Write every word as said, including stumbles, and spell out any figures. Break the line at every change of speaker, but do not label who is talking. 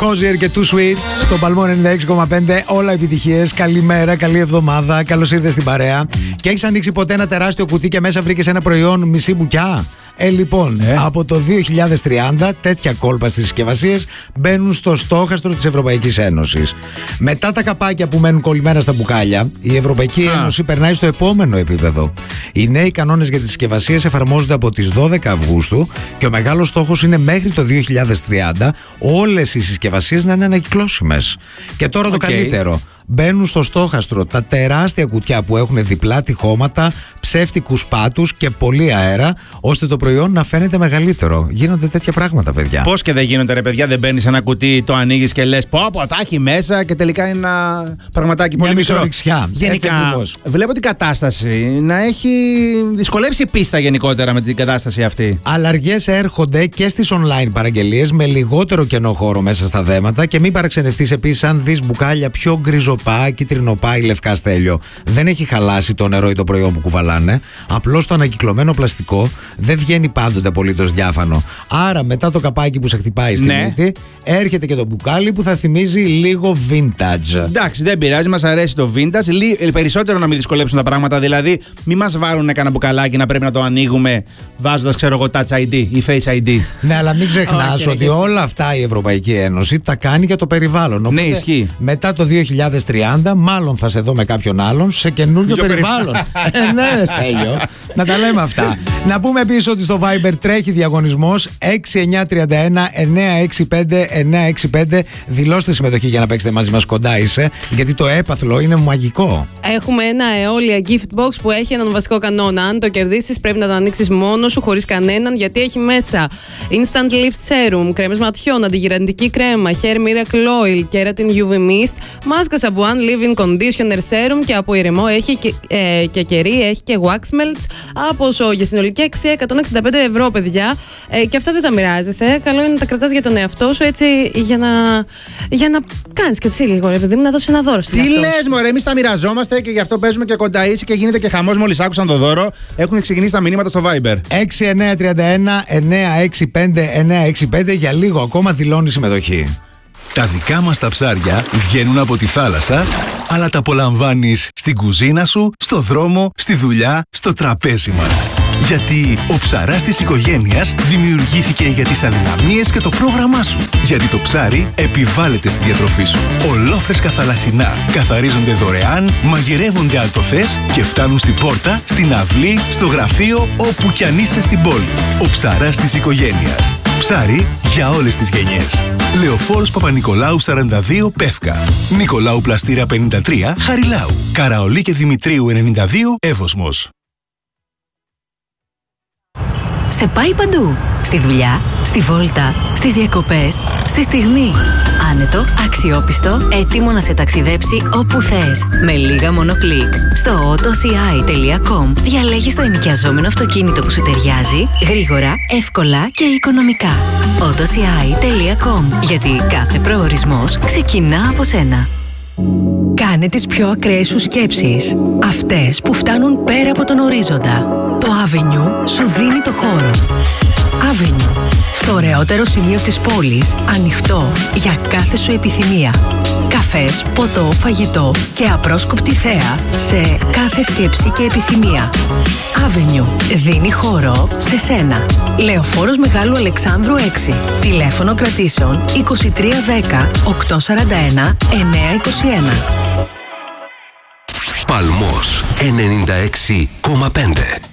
Hozier και Too Sweet, το Παλμό ενενήντα έξι κόμμα πέντε. Όλα επιτυχίες. Καλημέρα, καλή εβδομάδα. Καλώς ήρθες στην παρέα. Και έχεις ανοίξει ποτέ ένα τεράστιο κουτί και μέσα βρήκες ένα προϊόν μισή μπουκιά? Ε, λοιπόν, ε. από το δύο χιλιάδες τριάντα τέτοια κόλπα στις συσκευασίες μπαίνουν στο στόχαστρο της Ευρωπαϊκής Ένωσης. Μετά τα καπάκια που μένουν κολλημένα στα μπουκάλια, η Ευρωπαϊκή Α. Ένωση περνάει στο επόμενο επίπεδο. Οι νέοι κανόνες για τις συσκευασίες εφαρμόζονται από τις δώδεκα Αυγούστου και ο μεγάλος στόχος είναι μέχρι το δύο χιλιάδες τριάντα όλες οι συσκευασίες να είναι ανακυκλώσιμες. Και τώρα okay. το καλύτερο. Μπαίνουν στο στόχαστρο τα τεράστια κουτιά που έχουν διπλά τυχώματα, ψεύτικους πάτους και πολύ αέρα, ώστε το προϊόν να φαίνεται μεγαλύτερο. Γίνονται τέτοια πράγματα, παιδιά. Πώς και δεν γίνονται, ρε παιδιά? Δεν μπαίνεις ένα κουτί, το ανοίγεις και λες πω, πω, τα έχει μέσα και τελικά είναι ένα πραγματάκι πολύ μικρό. Γενικά, βλέπω την κατάσταση να έχει δυσκολέψει η πίστα γενικότερα με την κατάσταση αυτή. Αλλαργές έρχονται και στις online παραγγελίες με λιγότερο κενό χώρο μέσα στα δέματα και μην παραξενευτείς επίσης αν δεις μπουκάλια πιο γκριζοπά, κίτρινοπά ή λευκά στέλιο. Δεν έχει χαλάσει το νερό ή το προϊόν που κουβαλάνε. Απλώς το ανακυκλωμένο πλαστικό δεν βγαίνει πάντοτε απολύτως διάφανο. Άρα, μετά το καπάκι που σε χτυπάει στη ναι. μύτη, έρχεται και το μπουκάλι που θα θυμίζει λίγο vintage. Εντάξει, δεν πειράζει, μας αρέσει το vintage. Λί, περισσότερο να μην δυσκολέψουν τα πράγματα. Δηλαδή, μην μας βάλουν κανένα μπουκαλάκι να πρέπει να το ανοίγουμε βάζοντας, ξέρω εγώ, Touch άι ντι ή Face άι ντι. Ναι, αλλά μην ξεχνάς okay, ότι okay. όλα αυτά η Ευρωπαϊκή Ένωση τα κάνει για το περιβάλλον. Οπότε, ναι, ισχύει. Μετά το δύο χιλιάδες τριάντα, μάλλον θα σε δω με κάποιον άλλον σε καινούριο περιβάλλον. ε, ναι, Στέλιο. Να τα λέμε αυτά. Να πούμε επίσης ότι στο Viber τρέχει διαγωνισμός έξι εννιά τρία ένα εννιά έξι πέντε εννιά έξι πέντε. Δηλώστε συμμετοχή για να παίξετε μαζί μας, κοντά είσαι, γιατί το έπαθλο είναι μαγικό. Έχουμε ένα Eolia gift box που έχει έναν βασικό κανόνα. Αν το κερδίσεις, πρέπει να το ανοίξεις μόνος σου, χωρίς κανέναν, γιατί έχει μέσα Instant Lift Serum, κρέμες ματιών, αντιγυραντική κρέμα, Hair Miracle Oil, Keratin γιου βι Mist, μάσκα σαμπουάν, Leave-in Conditioner Serum και από ηρεμό έχει και, ε, και κερί, έχει και wax melts από σόγια. Για συνολική αξία εκατόν εξήντα πέντε ευρώ, παιδιά. Ε, και αυτά δεν τα μοιράζεσαι. Καλό είναι να τα κρατάς για τον εαυτό σου, έτσι, για να, για να κάνεις και εσύ λίγο, ρε παιδί μου, να δώσεις ένα δώρο στην Τι λες, μωρέ, εμείς τα μοιραζόμαστε και γι' αυτό παίζουμε και κοντά ίση και γίνεται και χαμός μόλις άκουσαν το δώρο. Έχουν ξεκινήσει τα μηνύματα στο Viber. έξι εννιά τρία ένα εννιά έξι πέντε εννιά έξι πέντε. Για λίγο ακόμα δηλώνει συμμετοχή.
Τα δικά μας τα ψάρια βγαίνουν από τη θάλασσα, αλλά τα απολαμβάνεις στην κουζίνα σου, στο δρόμο, στη δουλειά, στο τραπέζι μας. Γιατί ο ψαράς της οικογένειας δημιουργήθηκε για τις αδυναμίες και το πρόγραμμά σου. Γιατί το ψάρι επιβάλλεται στη διατροφή σου. Ολόφρεσκα θαλασσινά καθαρίζονται δωρεάν, μαγειρεύονται αλτοθές και φτάνουν στην πόρτα, στην αυλή, στο γραφείο, όπου κι αν είσαι στην πόλη. Ο ψαράς της οικογένειας. Ψάρι για όλες τις γενιές. Λεωφόρος Παπα-Νικολάου σαράντα δύο Πεύκα. Νικολάου Πλαστήρα πενήντα τρία Χαριλάου. Καραολί και Δημητρίου ενενήντα δύο Εύωσμος.
Σε πάει παντού. Στη δουλειά, στη βόλτα, στις διακοπές, στη στιγμή. Άνετο, αξιόπιστο, έτοιμο να σε ταξιδέψει όπου θες. Με λίγα μόνο κλικ. Στο autoci τελεία com διαλέγεις το ενοικιαζόμενο αυτοκίνητο που σου ταιριάζει, γρήγορα, εύκολα και οικονομικά. autoci τελεία com. Γιατί κάθε προορισμός ξεκινά από σένα. Κάνε τις πιο ακραίες σου σκέψεις. Αυτές που φτάνουν πέρα από τον ορίζοντα. Το Avenue σου δίνει το χώρο. Avenue. Στο ωραιότερο σημείο της πόλης, ανοιχτό για κάθε σου επιθυμία. Καφές, ποτό, φαγητό και απρόσκοπτη θέα σε κάθε σκέψη και επιθυμία. Avenue. Δίνει χώρο σε σένα. Λεωφόρος Μεγάλου Αλεξάνδρου έξι. Τηλέφωνο κρατήσεων είκοσι τρία δέκα οκτακόσια σαράντα ένα εννιακόσια είκοσι ένα.
Παλμός ενενήντα έξι κόμμα πέντε.